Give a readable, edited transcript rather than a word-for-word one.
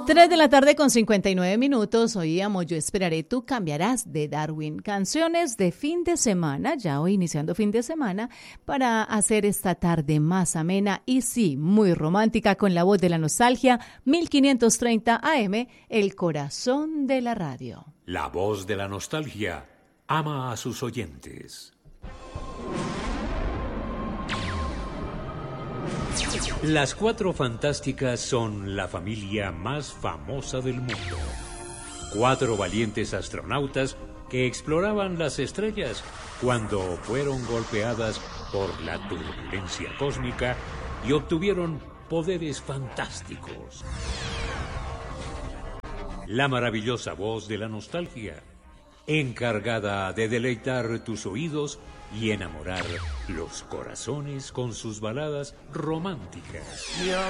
3 de la tarde con 59 minutos. Oíamos Yo esperaré, tú cambiarás, de Darwin. Canciones de fin de semana, ya hoy iniciando fin de semana, para hacer esta tarde más amena y sí, muy romántica, con la voz de la nostalgia. 1530 AM, el corazón de la radio. La voz de la nostalgia ama a sus oyentes. Las Cuatro Fantásticas son la familia más famosa del mundo. 4 valientes astronautas que exploraban las estrellas cuando fueron golpeadas por la turbulencia cósmica y obtuvieron poderes fantásticos. La maravillosa voz de la nostalgia, encargada de deleitar tus oídos y enamorar los corazones con sus baladas románticas. Yo